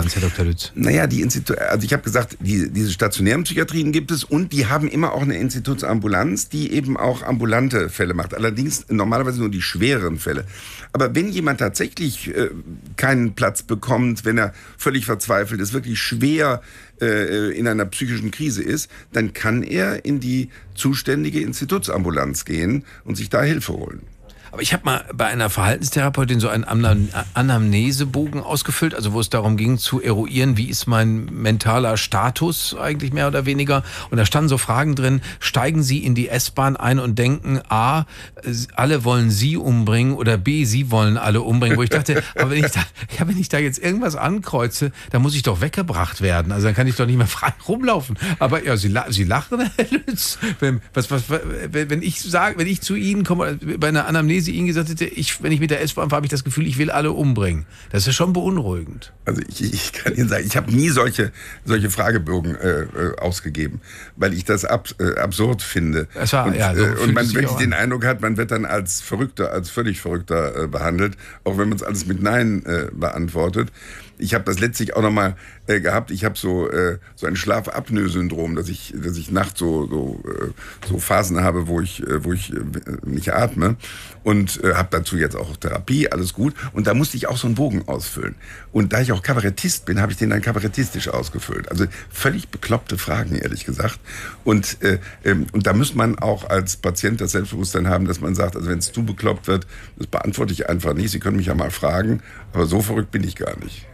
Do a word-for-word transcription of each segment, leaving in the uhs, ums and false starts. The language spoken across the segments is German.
Institutsambulanz, Herr Doktor Lütz? Naja, die Institu- also ich habe gesagt, die, diese stationären Psychiatrien gibt es und die haben immer auch eine Institutsambulanz, die eben auch ambulante Fälle macht. Allerdings normalerweise nur die schwereren Fälle. Aber wenn jemand tatsächlich äh, keinen Platz bekommt, wenn er völlig verzweifelt ist, wirklich schwer äh, in einer psychischen Krise ist, dann kann er in die zuständige Institutsambulanz gehen und sich da Hilfe holen. Aber ich habe mal bei einer Verhaltenstherapeutin so einen Anam- Anamnesebogen ausgefüllt, also wo es darum ging zu eruieren, wie ist mein mentaler Status eigentlich mehr oder weniger. Und da standen so Fragen drin, steigen Sie in die S-Bahn ein und denken, A, alle wollen Sie umbringen oder B, Sie wollen alle umbringen. Wo ich dachte, aber wenn ich da, ja, wenn ich da jetzt irgendwas ankreuze, dann muss ich doch weggebracht werden. Also dann kann ich doch nicht mehr frei rumlaufen. Aber ja, Sie, la- Sie lachen, Herr Lütz. Wenn, was, was, wenn ich sage, wenn ich zu Ihnen komme, bei einer Anamnese Ihnen gesagt hätte, ich, wenn ich mit der S-Bahn fahre, habe ich das Gefühl, ich will alle umbringen. Das ist schon beunruhigend. Also ich, ich kann Ihnen sagen, ich habe nie solche, solche Fragebögen äh, äh, ausgegeben, weil ich das ab, äh, absurd finde. Es war, und ja, so äh, und man sich wirklich auch den an. Eindruck hat, man wird dann als Verrückter, als völlig Verrückter äh, behandelt, auch wenn man es alles mit Nein äh, beantwortet. Ich habe das letztlich auch nochmal äh, gehabt. Ich habe so äh, so ein Schlafapnoe-Syndrom, dass ich dass ich nachts so so, äh, so Phasen habe, wo ich äh, wo ich äh, nicht atme und äh, habe dazu jetzt auch Therapie, alles gut. Und da musste ich auch so einen Bogen ausfüllen. Und da ich auch Kabarettist bin, habe ich den dann kabarettistisch ausgefüllt. Also völlig bekloppte Fragen, ehrlich gesagt. Und äh, ähm, und da muss man auch als Patient das Selbstbewusstsein haben, dass man sagt, also wenn es zu bekloppt wird, das beantworte ich einfach nicht. Sie können mich ja mal fragen, aber so verrückt bin ich gar nicht.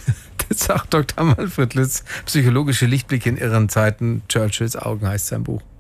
Das sagt Doktor Manfred Lütz, psychologische Lichtblicke in irren Zeiten. Churchills Augen heißt sein Buch.